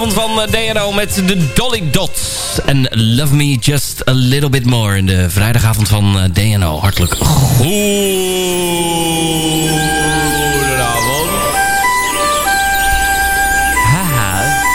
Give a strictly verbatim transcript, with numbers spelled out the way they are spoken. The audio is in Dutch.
Van D N O met de Dolly Dots. En Love Me Just A Little Bit More. In de vrijdagavond van D N O. Hartelijk goed.